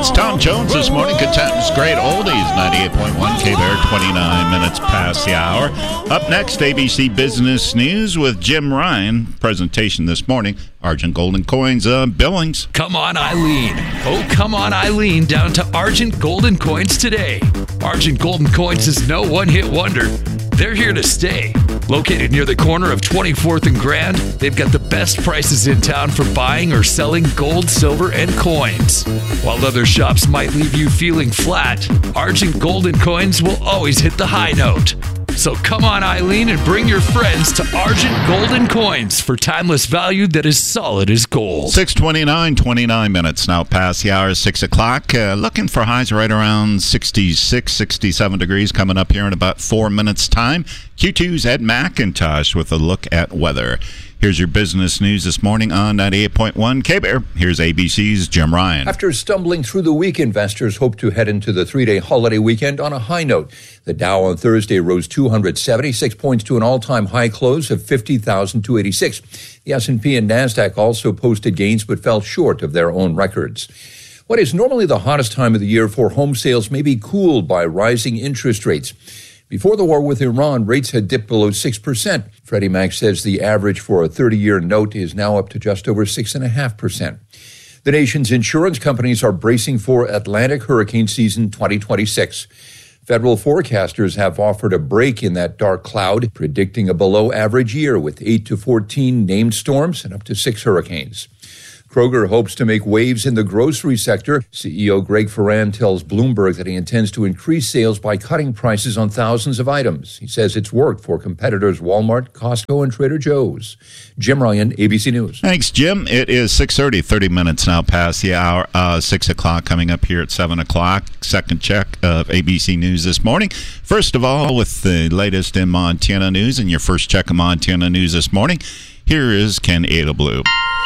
It's Tom Jones this morning. Good times, great oldies. 98.1 K-Bear, 29 minutes past the hour. Up next, ABC Business News with Jim Ryan. Presentation this morning, Argent Gold and Coins Billings. Come on, Eileen. Oh, come on, Eileen, down to Argent Gold and Coins today. Argent Gold and Coins is no one-hit wonder. They're here to stay. Located near the corner of 24th and Grand, they've got the best prices in town for buying or selling gold, silver, and coins. While other shops might leave you feeling flat, Argent Gold and Coins will always hit the high note. So come on, Eileen, and bring your friends to Argent Gold and Coins for timeless value that is solid as gold. 6:29, 29 minutes now past the hour, 6 o'clock. Looking for highs right around 66, 67 degrees coming up here in about 4 minutes' time. Q2's Ed McIntosh with a look at weather. Here's your business news this morning on 98.1 K-Bear. Here's ABC's Jim Ryan. After stumbling through the week, investors hope to head into the three-day holiday weekend on a high note. The Dow on Thursday rose 276 points to an all-time high close of 50,286. The S&P and NASDAQ also posted gains but fell short of their own records. What is normally the hottest time of the year for home sales may be cooled by rising interest rates. Before the war with Iran, rates had dipped below 6%. Freddie Mac says the average for a 30-year note is now up to just over 6.5%. The nation's insurance companies are bracing for Atlantic hurricane season 2026. Federal forecasters have offered a break in that dark cloud, predicting a below-average year with 8 to 14 named storms and up to 6 hurricanes. Kroger hopes to make waves in the grocery sector. CEO Greg Ferran tells Bloomberg that he intends to increase sales by cutting prices on thousands of items. He says it's worked for competitors Walmart, Costco, and Trader Joe's. Jim Ryan, ABC News. Thanks, Jim. It is 6:30, 30 minutes now past the hour. 6 o'clock coming up here at 7 o'clock. Second check of ABC News this morning. First of all, with the latest in Montana news and your first check of Montana news this morning, here is Ken Adelblue.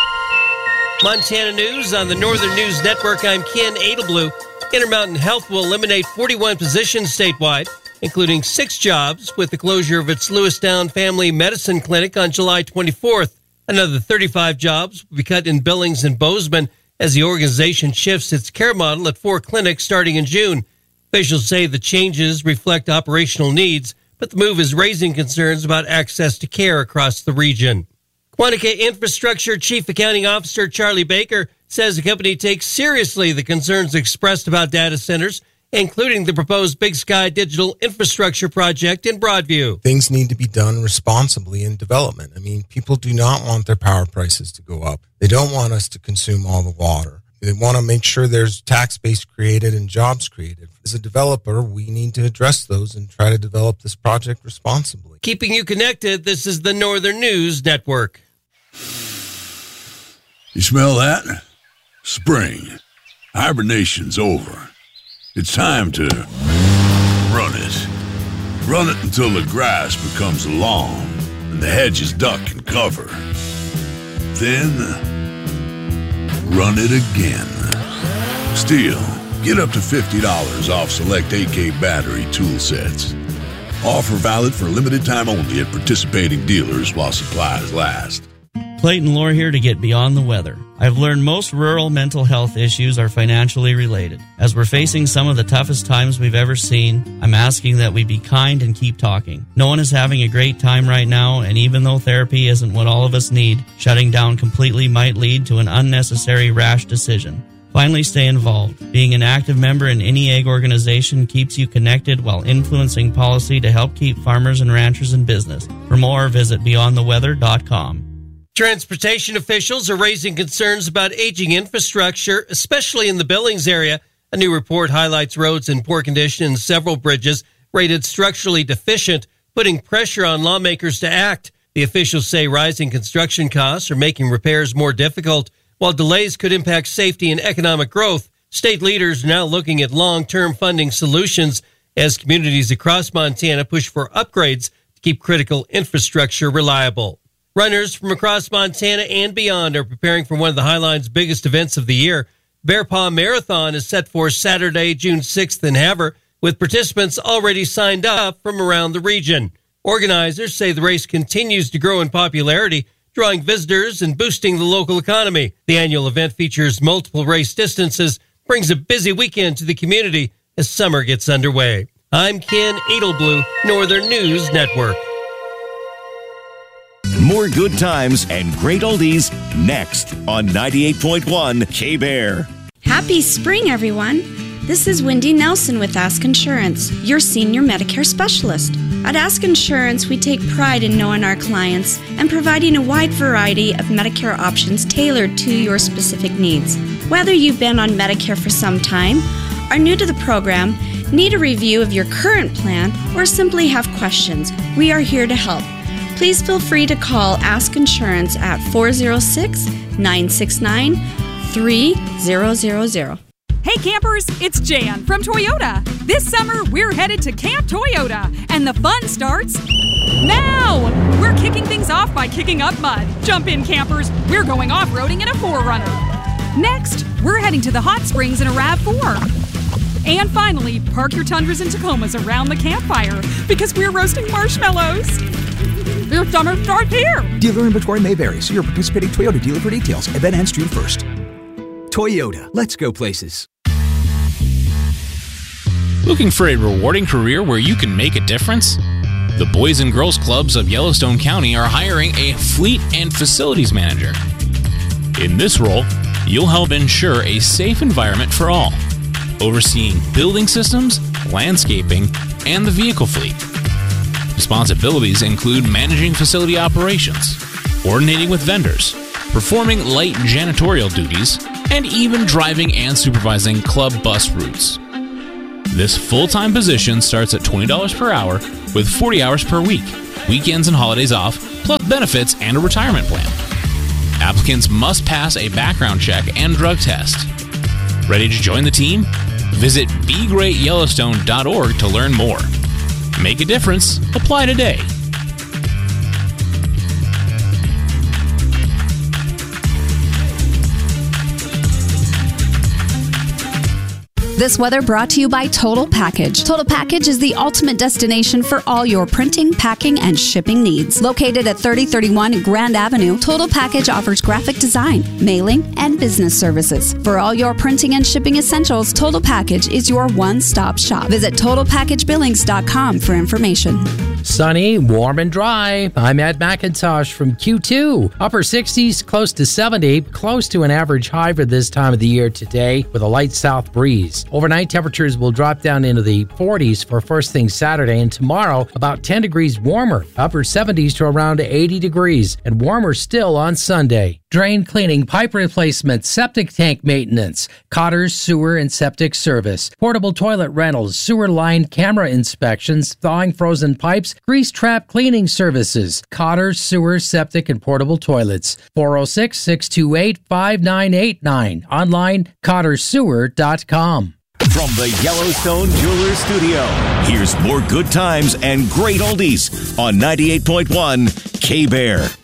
Montana News on the Northern News Network. I'm Ken Adelblue. Intermountain Health will eliminate 41 positions statewide, including 6 jobs with the closure of its Lewistown Family Medicine Clinic on July 24th. Another 35 jobs will be cut in Billings and Bozeman as the organization shifts its care model at 4 clinics starting in June. Officials say the changes reflect operational needs, but the move is raising concerns about access to care across the region. Quantica Infrastructure Chief Accounting Officer Charlie Baker says the company takes seriously the concerns expressed about data centers, including the proposed Big Sky Digital Infrastructure Project in Broadview. Things need to be done responsibly in development. I mean, people do not want their power prices to go up. They don't want us to consume all the water. They want to make sure there's tax base created and jobs created. As a developer, we need to address those and try to develop this project responsibly. Keeping you connected, this is the Northern News Network. You smell that? Spring. Hibernation's over. It's time to run it. Run it until the grass becomes lawn and the hedges duck and cover. Then, run it again. Stihl, get up to $50 off select AK battery tool sets. Offer valid for limited time only at participating dealers while supplies last. Clayton Lohr here to get beyond the weather. I've learned most rural mental health issues are financially related. As we're facing some of the toughest times we've ever seen, I'm asking that we be kind and keep talking. No one is having a great time right now, and even though therapy isn't what all of us need, shutting down completely might lead to an unnecessary rash decision. Finally, stay involved. Being an active member in any ag organization keeps you connected while influencing policy to help keep farmers and ranchers in business. For more, visit beyondtheweather.com. Transportation officials are raising concerns about aging infrastructure, especially in the Billings area. A new report highlights roads in poor condition and several bridges rated structurally deficient, putting pressure on lawmakers to act. The officials say rising construction costs are making repairs more difficult, while delays could impact safety and economic growth. State leaders are now looking at long-term funding solutions as communities across Montana push for upgrades to keep critical infrastructure reliable. Runners from across Montana and beyond are preparing for one of the Highline's biggest events of the year. Bear Paw Marathon is set for Saturday, June 6th in Havre, with participants already signed up from around the region. Organizers say the race continues to grow in popularity, drawing visitors and boosting the local economy. The annual event features multiple race distances, brings a busy weekend to the community as summer gets underway. I'm Ken Edelblue, Northern News Network. More good times and great oldies next on 98.1 K-Bear. Happy spring, everyone. This is Wendy Nelson with Ask Insurance, your senior Medicare specialist. At Ask Insurance, we take pride in knowing our clients and providing a wide variety of Medicare options tailored to your specific needs. Whether you've been on Medicare for some time, are new to the program, need a review of your current plan, or simply have questions, we are here to help. Please feel free to call Ask Insurance at 406-969-3000. Hey campers, it's Jan from Toyota. This summer, we're headed to Camp Toyota, and the fun starts now! We're kicking things off by kicking up mud. Jump in, campers. We're going off-roading in a 4Runner. Next, we're heading to the hot springs in a RAV4. And finally, park your Tundras and Tacomas around the campfire because we're roasting marshmallows. Your summer starts here. Dealer inventory may vary. See your participating Toyota dealer for details. Event ends June 1st. Toyota. Let's go places. Looking for a rewarding career where you can make a difference? The Boys and Girls Clubs of Yellowstone County are hiring a fleet and facilities manager. In this role, you'll help ensure a safe environment for all, overseeing building systems, landscaping, and the vehicle fleet. Responsibilities include managing facility operations, coordinating with vendors, performing light janitorial duties, and even driving and supervising club bus routes. This full-time position starts at $20 per hour with 40 hours per week, weekends and holidays off, plus benefits and a retirement plan. Applicants must pass a background check and drug test. Ready to join the team? Visit BeGreatYellowstone.org to learn more. Make a difference. Apply today. This weather brought to you by Total Package. Total Package is the ultimate destination for all your printing, packing, and shipping needs. Located at 3031 Grand Avenue, Total Package offers graphic design, mailing, and business services. For all your printing and shipping essentials, Total Package is your one-stop shop. Visit TotalPackageBillings.com for information. Sunny, warm, and dry. I'm Ed McIntosh from Q2. Upper 60s, close to 70, close to an average high for this time of the year today with a light south breeze. Overnight temperatures will drop down into the 40s for first thing Saturday, and tomorrow about 10 degrees warmer, upper 70s to around 80 degrees, and warmer still on Sunday. Drain cleaning, pipe replacement, septic tank maintenance, Cotter's sewer and septic service, portable toilet rentals, sewer line camera inspections, thawing frozen pipes, grease trap cleaning services, Cotter's sewer, septic, and portable toilets. 406-628-5989. Online, CotterSewer.com. From the Yellowstone Jewelers Studio, here's more good times and great oldies on 98.1 K-Bear.